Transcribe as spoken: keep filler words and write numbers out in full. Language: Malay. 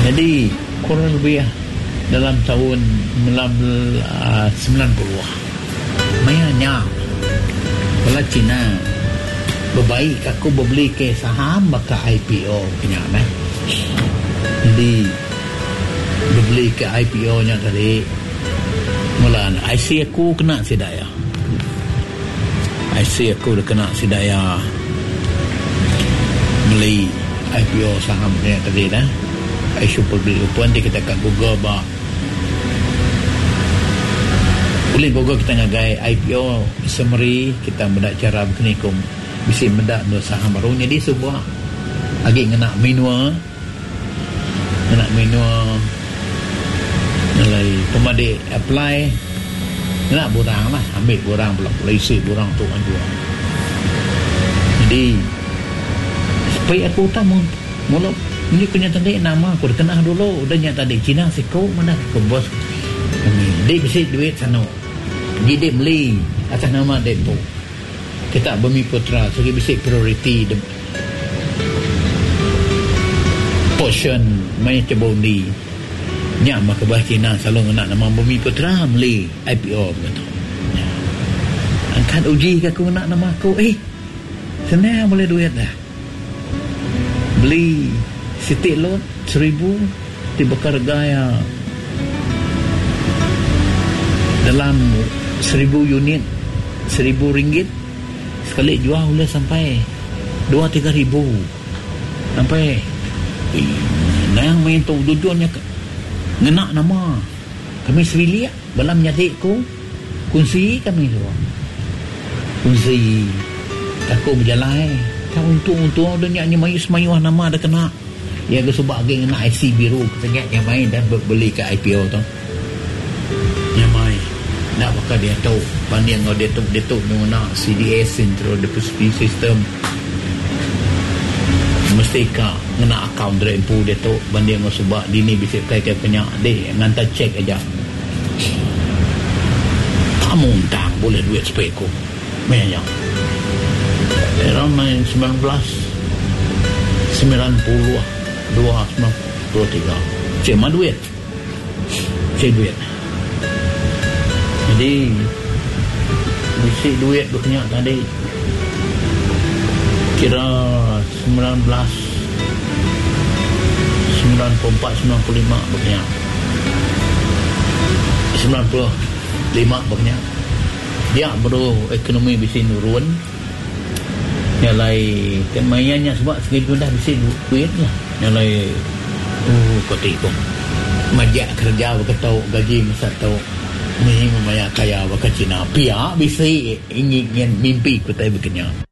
Jadi kurang lebih dalam tahun sembilan puluh mayanya kalau Cina berbaik aku berbeli ke saham maka I P O punya nah. Jadi berbeli ke I P O nya tadi mula I C aku kena sidaya I C aku dah kena sidaya beli I P O saham nya tadi dah. I syukur beli upun dia kita kat Google bah boleh Google kita ngagai I P O summary kita mendak cara begini kum bisa mendak dua saham baru jadi sebuah lagi ngena manual ngena manual nilai pemade apply ngena borang lah ambil borang pula polisi borang tu kan jual jadi supaya aku tak mau mula ini punya tadi nama aku dah kenal dulu udah nyata tadi Cina siko mana ke bos kami dia bisa duit sana jadi dia beli atas nama dia tu kita Bumi Putra segi bisa priority portion main cebundi nya maka bah Cina selalu nak nama Bumi Putra beli I P O begitu angkat uji ke aku nak nama aku eh senang boleh duit dah beli City Load seribu dibakar gaya dalam seribu unit seribu ringgit sekali jual boleh sampai dua tiga ribu sampai eh, nah yang main tu tujuannya ngenak nama kami sewilia dalam nyadikku kunci kami tu kunci aku berjalan tak untung-untung dia nyanyi mayu semayuah nama ada kena ya ke sebab lagi nak I C biru ketengat yang main dan beli ke I P O tu yang main nak bakal dia tahu banding kalau dia tahu dia tahu mana C D S Central Depository System mesti ka kena akaun drempu dia tahu banding kalau sebab dini bisa pakai penyak dia ngantar cek aja tak muntang boleh duit sepeku banyak around sembilan belas sembilan puluh dua sembilan puluh tiga cik mah duit cik duit jadi bisik duit banyak tadi kira sembilan belas sembilan puluh empat sembilan puluh lima banyak sembilan puluh lima banyak dia baru ekonomi bisik nurun nilai kemayannya sebab segitu dah bisik duit lah nilai oh kotik pun majak kerja berkatau gaji masa tahu ni membayar kaya bakal Cina pihak bisa ingin mimpi kutai berkenyang